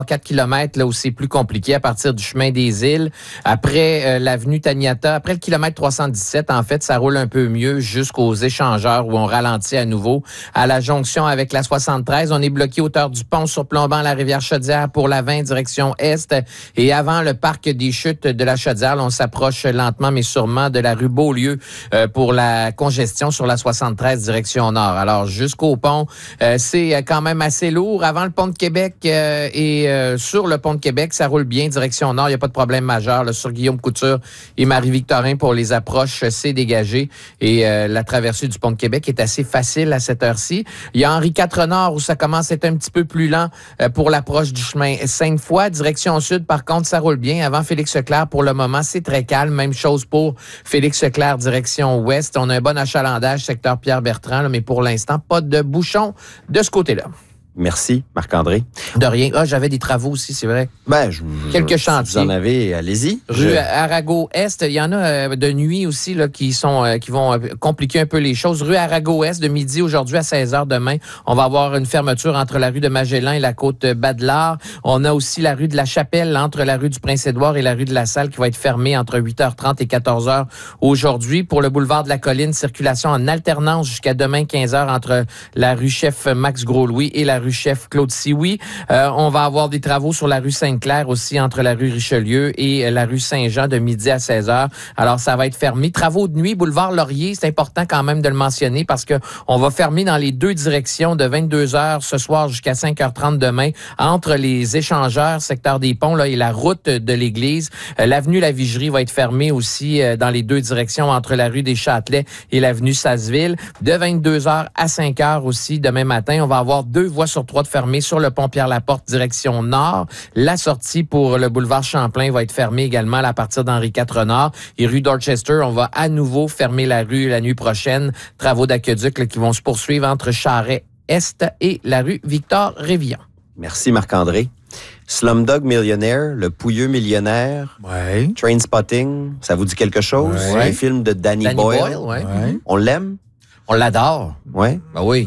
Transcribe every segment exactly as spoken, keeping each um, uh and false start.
quatre kilomètres, là où c'est plus compliqué, à partir du chemin des Îles, après euh, l'avenue Taniata, après le kilomètre trois cent dix-sept, en fait, ça roule un peu mieux jusqu'aux échangeurs où on ralentit à nouveau. À la jonction avec la soixante-treize, on est bloqué hauteur du pont surplombant la rivière Chaudière pour la vingt, direction est. Et avant le parc des Chutes de la Chaudière, là, on s'approche lentement mais sûrement de la rue Beaulieu euh, pour la congestion sur la soixante-treize, direction nord. Alors, jusqu'au pont, euh, c'est quand même assez lourd. Avant le pont de Québec euh, et Euh, sur le pont de Québec, ça roule bien, direction nord, il n'y a pas de problème majeur. Là, sur Guillaume Couture et Marie-Victorin, pour les approches, c'est dégagé. Et euh, la traversée du pont de Québec est assez facile à cette heure-ci. Il y a Henri quatre Nord où ça commence à être un petit peu plus lent euh, pour l'approche du chemin Sainte-Foy. Direction sud, par contre, ça roule bien. Avant Félix-Leclerc, pour le moment, c'est très calme. Même chose pour Félix-Leclerc, direction ouest. On a un bon achalandage, secteur Pierre-Bertrand, là, mais pour l'instant, pas de bouchon de ce côté-là. Merci, Marc-André. De rien. Ah, j'avais des travaux aussi, c'est vrai. Ben, je, Quelques je, chantiers. Si vous en avez, allez-y. Rue je... Arago-Est, il y en a euh, de nuit aussi là, qui sont euh, qui vont euh, compliquer un peu les choses. Rue Arago-Est, de midi aujourd'hui à seize heures demain, on va avoir une fermeture entre la rue de Magellan et la côte Badelard. On a aussi la rue de la Chapelle, entre la rue du Prince-Édouard et la rue de la Salle, qui va être fermée entre huit heures trente et quatorze heures aujourd'hui. Pour le boulevard de la Colline, circulation en alternance jusqu'à demain quinze heures entre la rue Chef Max Gros-Louis et la rue Chef Claude Sioui. Euh, on va avoir des travaux sur la rue Sainte-Claire aussi, entre la rue Richelieu et la rue Saint-Jean, de midi à seize heures. Alors, ça va être fermé. Travaux de nuit, boulevard Laurier, c'est important quand même de le mentionner parce que on va fermer dans les deux directions de vingt-deux heures ce soir jusqu'à cinq heures trente demain, entre les échangeurs, secteur des ponts là, et la route de l'église. Euh, l'avenue La Vigerie va être fermée aussi euh, dans les deux directions, entre la rue des Châtelets et l'avenue Sasseville. De vingt-deux heures à cinq heures aussi demain matin, on va avoir deux voies sur trois de fermées sur le pont Pierre-Laporte, direction nord. La sortie pour le boulevard Champlain va être fermée également là, à partir d'Henri quatre Nord. Et rue Dorchester, on va à nouveau fermer la rue la nuit prochaine. Travaux d'aqueduc là, qui vont se poursuivre entre Charest-Est et la rue Victor-Révillon. Merci Marc-André. Slumdog Millionnaire, Le Pouilleux Millionnaire, ouais. Trainspotting, ça vous dit quelque chose? Ouais. Un film de Danny, Danny Boyle. Boyle, ouais. Ouais. On l'aime? On l'adore. Ouais. Ben oui.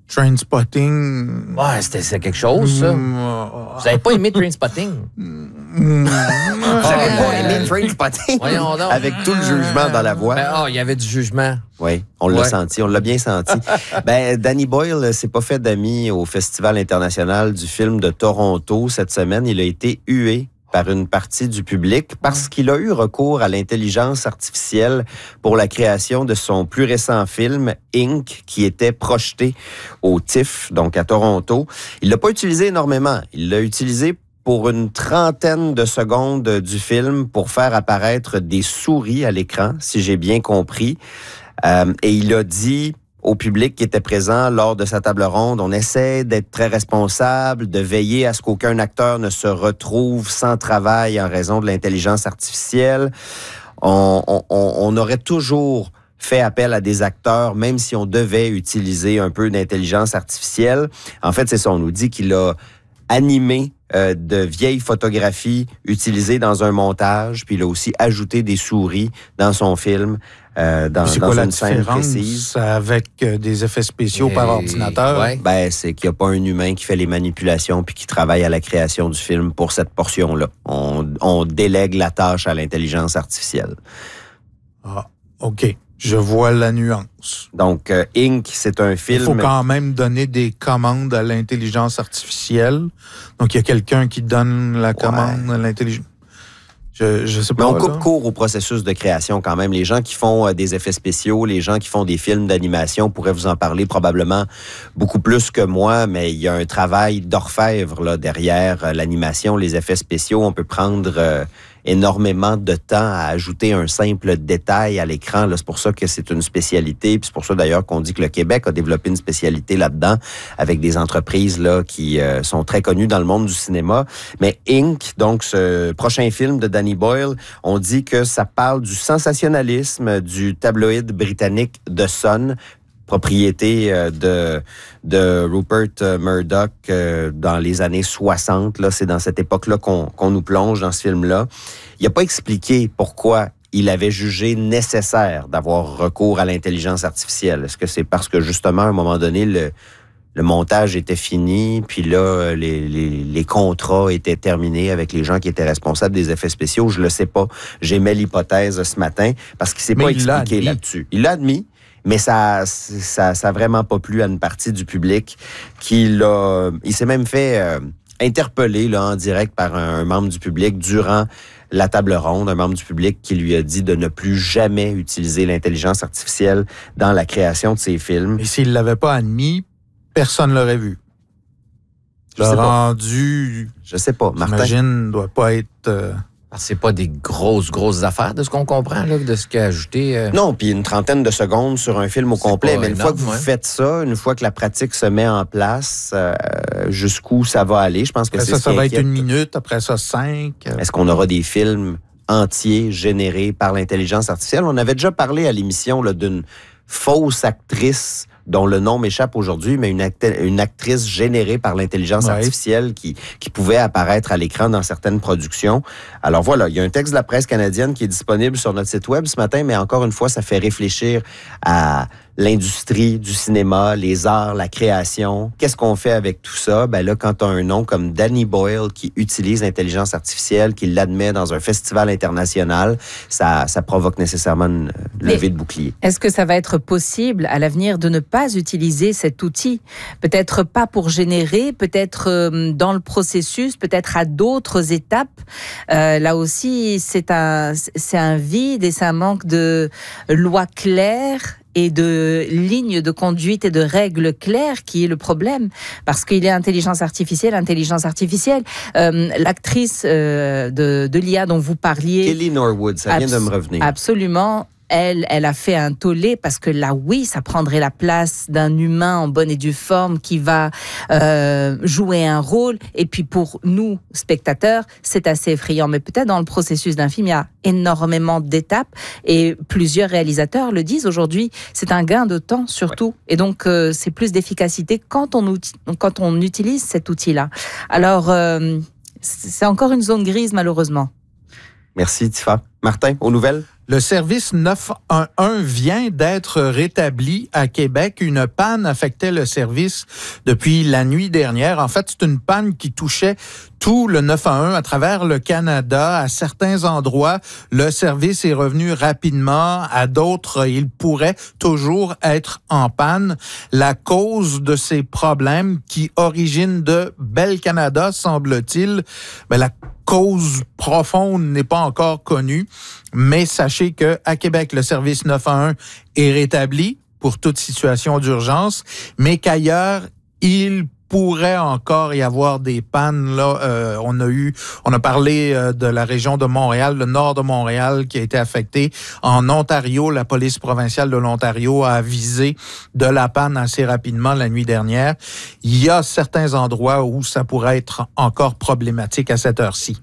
Trainspotting. Ouais, c'était c'est quelque chose, ça. Mm, Vous n'avez pas aimé Trainspotting? mm, Vous avez pas aimé Trainspotting? Voyons donc. Avec tout le jugement dans la voix. Ben, oh, il y avait du jugement. Oui, on l'a Ouais. senti, on l'a bien senti. Ben, Danny Boyle s'est pas fait d'amis au Festival international du film de Toronto cette semaine. Il a été hué par une partie du public parce qu'il a eu recours à l'intelligence artificielle pour la création de son plus récent film, Inc, qui était projeté au T I F F, donc à Toronto. Il l'a pas utilisé énormément. Il l'a utilisé pour une trentaine de secondes du film pour faire apparaître des souris à l'écran, si j'ai bien compris. Euh, et il a dit au public qui était présent lors de sa table ronde, on essaie d'être très responsable, de veiller à ce qu'aucun acteur ne se retrouve sans travail en raison de l'intelligence artificielle. On, on, on aurait toujours fait appel à des acteurs, même si on devait utiliser un peu d'intelligence artificielle. En fait, c'est ça, on nous dit qu'il a animé euh, de vieilles photographies utilisées dans un montage, puis il a aussi ajouté des souris dans son film. Euh, dans, c'est dans quoi une la scène différence précise. avec euh, des effets spéciaux Et... par ordinateur? Ouais. Ben, c'est qu'il n'y a pas un humain qui fait les manipulations puis qui travaille à la création du film pour cette portion-là. On, on délègue la tâche à l'intelligence artificielle. Ah, OK. Je vois la nuance. Donc, euh, Inc, c'est un film... Il faut quand même donner des commandes à l'intelligence artificielle. Donc, il y a quelqu'un qui donne la commande ouais. à l'intelligence... Je, je sais pas. Mais on là. coupe court au processus de création quand même. Les gens qui font euh, des effets spéciaux, les gens qui font des films d'animation pourraient vous en parler probablement beaucoup plus que moi, mais il y a un travail d'orfèvre là, derrière euh, l'animation, les effets spéciaux. On peut prendre euh, énormément de temps à ajouter un simple détail à l'écran. Là, c'est pour ça que c'est une spécialité. Puis c'est pour ça d'ailleurs qu'on dit que le Québec a développé une spécialité là-dedans avec des entreprises là qui euh, sont très connues dans le monde du cinéma. Mais Inc, donc ce prochain film de Danny Boyle, on dit que ça parle du sensationnalisme du tabloïd britannique The Sun, propriété euh, de, de Rupert Murdoch euh, dans les années soixante. Là, c'est dans cette époque-là qu'on, qu'on nous plonge dans ce film-là. Il n'a pas expliqué pourquoi il avait jugé nécessaire d'avoir recours à l'intelligence artificielle. Est-ce que c'est parce que, justement, à un moment donné, le, le montage était fini, puis là, les, les, les contrats étaient terminés avec les gens qui étaient responsables des effets spéciaux. Je le sais pas. J'émets l'hypothèse ce matin parce qu'il s'est pas expliqué là-dessus. Il l'a admis, mais ça, ça, ça a vraiment pas plu à une partie du public qui l'a... Il s'est même fait euh, interpeller là, en direct par un, un membre du public durant la table ronde, un membre du public qui lui a dit de ne plus jamais utiliser l'intelligence artificielle dans la création de ses films. Et s'il l'avait pas admis, personne ne l'aurait vu. Je le sais rendu, pas. Je sais pas. Martin. J'imagine, doit pas être... Euh... C'est pas des grosses, grosses affaires de ce qu'on comprend, là, de ce qu'il a ajouté. Euh... Non, puis une trentaine de secondes sur un film au complet. Mais une énorme, fois que vous ouais. faites ça, une fois que la pratique se met en place, euh, jusqu'où ça va aller? Je pense que après c'est ça, ce ça qui va inquiète. être une minute, après ça, cinq. Est-ce qu'on aura des films entiers générés par l'intelligence artificielle? On avait déjà parlé à l'émission là, d'une fausse actrice dont le nom m'échappe aujourd'hui, mais une, act- une actrice générée par l'intelligence ouais. artificielle qui, qui pouvait apparaître à l'écran dans certaines productions. Alors voilà, il y a un texte de la presse canadienne qui est disponible sur notre site web ce matin, mais encore une fois, ça fait réfléchir à l'industrie du cinéma, les arts, la création. Qu'est-ce qu'on fait avec tout ça? Ben là, quand tu as un nom comme Danny Boyle qui utilise l'intelligence artificielle, qui l'admet dans un festival international, ça, ça provoque nécessairement une levée mais de bouclier. Est-ce que ça va être possible à l'avenir de ne pas utiliser cet outil? Peut-être pas pour générer, peut-être dans le processus, peut-être à d'autres étapes. Euh, là aussi, c'est un, c'est un vide et c'est un manque de lois claires et de lignes de conduite et de règles claires qui est le problème. Parce qu'il y a intelligence artificielle, intelligence artificielle. Euh, l'actrice euh, de, de l'I A dont vous parliez... Kelly Norwood, ça vient abs- de me revenir. Absolument. Elle, elle a fait un tollé parce que là, oui, ça prendrait la place d'un humain en bonne et due forme qui va euh, jouer un rôle. Et puis pour nous, spectateurs, c'est assez effrayant. Mais peut-être dans le processus d'un film, il y a énormément d'étapes et plusieurs réalisateurs le disent aujourd'hui. C'est un gain de temps surtout. Ouais. Et donc, euh, c'est plus d'efficacité quand on, outil, quand on utilise cet outil-là. Alors, euh, c'est encore une zone grise, malheureusement. Merci, Tifa. Martin, aux nouvelles? Le service neuf un un vient d'être rétabli à Québec. Une panne affectait le service depuis la nuit dernière. En fait, c'est une panne qui touchait tout le neuf un un à travers le Canada. À certains endroits, le service est revenu rapidement. À d'autres, il pourrait toujours être en panne. La cause de ces problèmes qui originent de Bell Canada, semble-t-il, ben, la cause profonde n'est pas encore connue, mais sachez qu'à Québec, le service neuf un un est rétabli pour toute situation d'urgence, mais qu'ailleurs, il pourrait encore y avoir des pannes. Là, euh, on a eu, on a parlé euh, de la région de Montréal, le nord de Montréal qui a été affecté. En Ontario, la police provinciale de l'Ontario a avisé de la panne assez rapidement la nuit dernière. Il y a certains endroits où ça pourrait être encore problématique à cette heure-ci.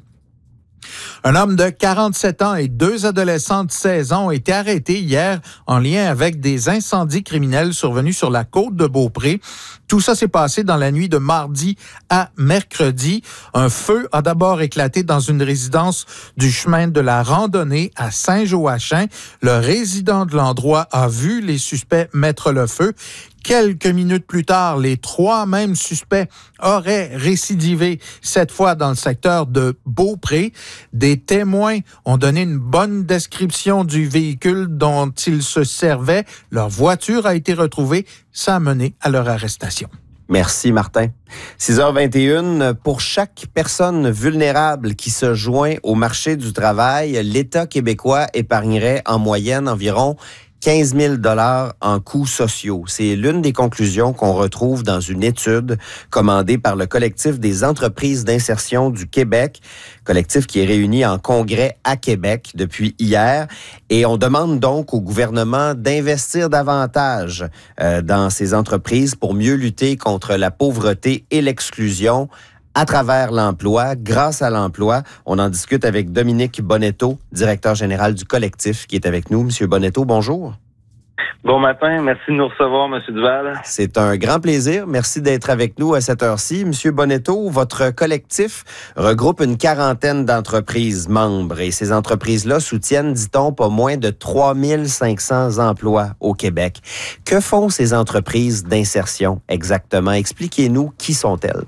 Un homme de quarante-sept ans et deux adolescents de seize ans ont été arrêtés hier en lien avec des incendies criminels survenus sur la côte de Beaupré. Tout ça s'est passé dans la nuit de mardi à mercredi. Un feu a d'abord éclaté dans une résidence du chemin de la randonnée à Saint-Joachim. Le résident de l'endroit a vu les suspects mettre le feu. Quelques minutes plus tard, les trois mêmes suspects auraient récidivé, cette fois dans le secteur de Beaupré. Des témoins ont donné une bonne description du véhicule dont ils se servaient. Leur voiture a été retrouvée. Ça a mené à leur arrestation. Merci, Martin. six heures vingt et une, pour chaque personne vulnérable qui se joint au marché du travail, l'État québécois épargnerait en moyenne environ quinze mille dollars en coûts sociaux. C'est l'une des conclusions qu'on retrouve dans une étude commandée par le collectif des entreprises d'insertion du Québec, collectif qui est réuni en congrès à Québec depuis hier. Et on demande donc au gouvernement d'investir davantage euh, dans ces entreprises pour mieux lutter contre la pauvreté et l'exclusion à travers l'emploi, grâce à l'emploi. On en discute avec Dominique Bonetto, directeur général du collectif, qui est avec nous. Monsieur Bonetto, bonjour. Bon matin, merci de nous recevoir, M. Duval. C'est un grand plaisir. Merci d'être avec nous à cette heure-ci. M. Bonetto, votre collectif regroupe une quarantaine d'entreprises membres et ces entreprises-là soutiennent, dit-on, pas moins de trois mille cinq cents emplois au Québec. Que font ces entreprises d'insertion exactement? Expliquez-nous qui sont-elles.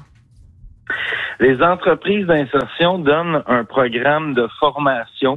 Les entreprises d'insertion donnent un programme de formation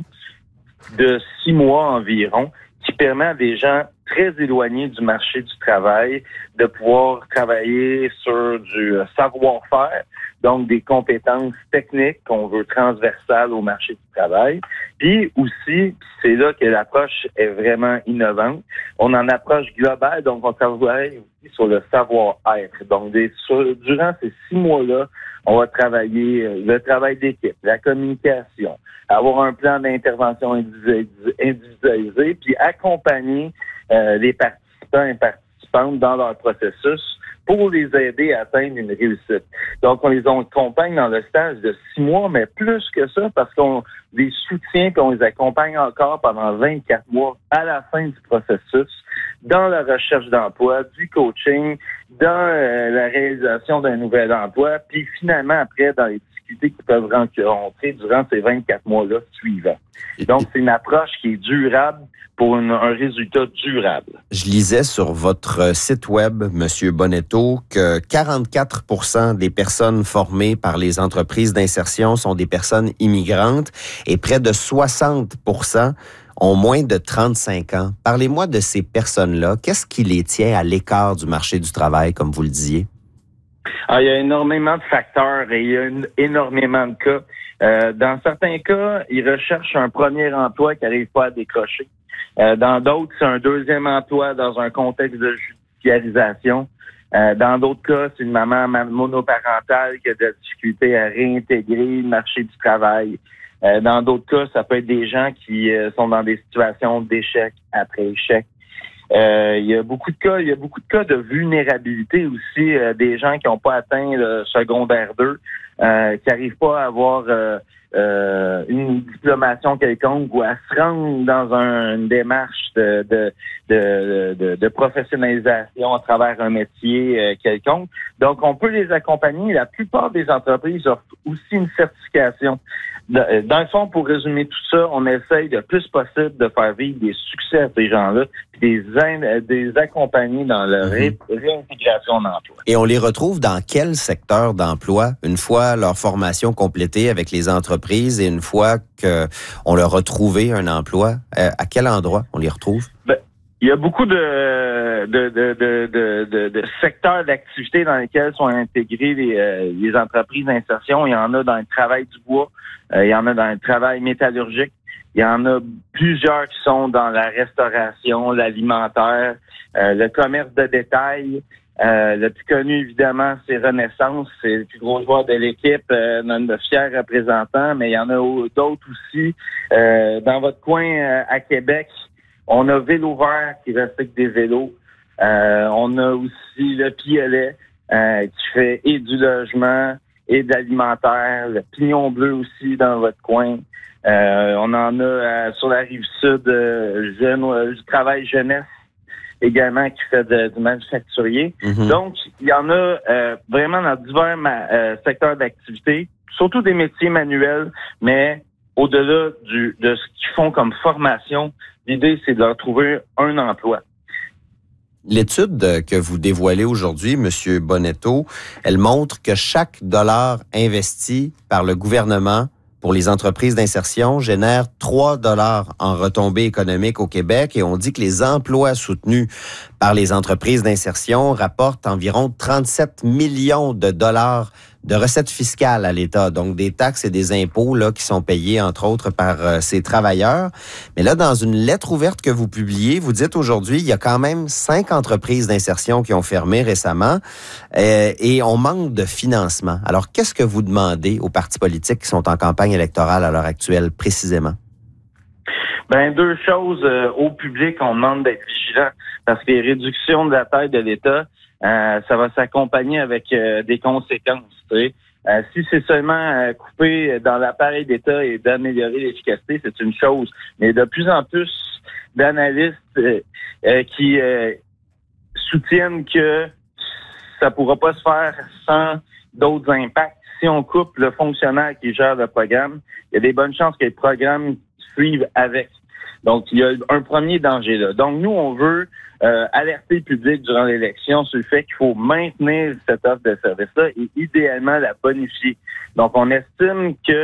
de six mois environ qui permet à des gens très éloignés du marché du travail de pouvoir travailler sur du savoir-faire, donc des compétences techniques qu'on veut transversales au marché du travail. Puis aussi, c'est là que l'approche est vraiment innovante. On en approche globale, donc on travaille aussi sur le savoir-être. Donc, des, sur, durant ces six mois-là, on va travailler le travail d'équipe, la communication, avoir un plan d'intervention individualisé, puis accompagner euh, les participants et participantes dans leur processus pour les aider à atteindre une réussite. Donc, on les accompagne dans le stage de six mois, mais plus que ça, parce qu'on les soutient et on les accompagne encore pendant vingt-quatre mois à la fin du processus, dans la recherche d'emploi, du coaching, dans euh, la réalisation d'un nouvel emploi, puis finalement, après, dans les difficultés qu'ils peuvent rencontrer durant ces vingt-quatre mois-là suivants. Donc, c'est une approche qui est durable pour une, un résultat durable. Je lisais sur votre site web, M. Bonetto, que quarante-quatre pour cent des personnes formées par les entreprises d'insertion sont des personnes immigrantes et près de soixante pour cent ont moins de trente-cinq ans. Parlez-moi de ces personnes-là. Qu'est-ce qui les tient à l'écart du marché du travail, comme vous le disiez? Ah, il y a énormément de facteurs et il y a une, énormément de cas. Euh, dans certains cas, ils recherchent un premier emploi qui n'arrive pas à décrocher. Euh, dans d'autres, c'est un deuxième emploi dans un contexte de judiciarisation. Euh, dans d'autres cas, c'est une maman monoparentale qui a de la difficulté à réintégrer le marché du travail. Euh, dans d'autres cas, ça peut être des gens qui euh, sont dans des situations d'échec après échec. Euh, il y a beaucoup de cas, il y a beaucoup de cas de vulnérabilité aussi, euh, des gens qui n'ont pas atteint le secondaire deux, euh, qui n'arrivent pas à avoir euh, euh, une diplomation quelconque ou à se rendre dans un, une démarche de, de, de, de, de professionnalisation à travers un métier euh, quelconque. Donc, on peut les accompagner. La plupart des entreprises offrent aussi une certification. Dans le fond, pour résumer tout ça, on essaye le plus possible de faire vivre des succès à ces gens-là, puis des, des accompagner dans leur ré, réintégration d'emploi. Et on les retrouve dans quel secteur d'emploi, une fois leur formation complétée avec les entreprises et une fois qu'on leur a trouvé un emploi? Euh, à quel endroit on les retrouve? Ben, il y a beaucoup de, de, de, de, de, de, de secteurs d'activité dans lesquels sont intégrées les, euh, les entreprises d'insertion. Il y en a dans le travail du bois, euh, il y en a dans le travail métallurgique, il y en a plusieurs qui sont dans la restauration, l'alimentaire, euh, le commerce de détail. Euh, le plus connu, évidemment, c'est Renaissance. C'est le plus gros joueur de l'équipe, euh, notre fier représentant, mais il y en a d'autres aussi. Euh, dans votre coin, euh, à Québec, on a Vélo Vert qui recycle des vélos. Euh, on a aussi le Piolet euh, qui fait et du logement et de l'alimentaire. Le Pignon Bleu aussi dans votre coin. Euh, on en a euh, sur la rive sud euh, jeune, euh, du travail jeunesse également qui fait de, du manufacturier. Mm-hmm. Donc, il y en a euh, vraiment dans divers euh, secteurs d'activité, surtout des métiers manuels, mais au-delà du, de ce qu'ils font comme formation, l'idée, c'est de leur trouver un emploi. L'étude que vous dévoilez aujourd'hui, M. Bonetto, elle montre que chaque dollar investi par le gouvernement pour les entreprises d'insertion génère trois dollars en retombées économiques au Québec et on dit que les emplois soutenus par les entreprises d'insertion rapportent environ trente-sept millions de dollars de recettes fiscales à l'État, donc des taxes et des impôts là qui sont payés, entre autres, par euh, ces travailleurs. Mais là, dans une lettre ouverte que vous publiez, vous dites aujourd'hui, il y a quand même cinq entreprises d'insertion qui ont fermé récemment euh, et on manque de financement. Alors, qu'est-ce que vous demandez aux partis politiques qui sont en campagne électorale à l'heure actuelle, précisément? Ben deux choses. Euh, au public, on demande d'être vigilant parce que les réductions de la taille de l'État, Euh, ça va s'accompagner avec euh, des conséquences. Tu sais. Euh, si c'est seulement euh, couper dans l'appareil d'État et d'améliorer l'efficacité, c'est une chose. Mais de plus en plus d'analystes euh, euh, qui euh, soutiennent que ça pourra pas se faire sans d'autres impacts. Si on coupe le fonctionnaire qui gère le programme, il y a des bonnes chances que le programme suive avec. Donc, il y a un premier danger là. Donc, nous, on veut euh, alerter le public durant l'élection sur le fait qu'il faut maintenir cette offre de service-là et idéalement la bonifier. Donc, on estime que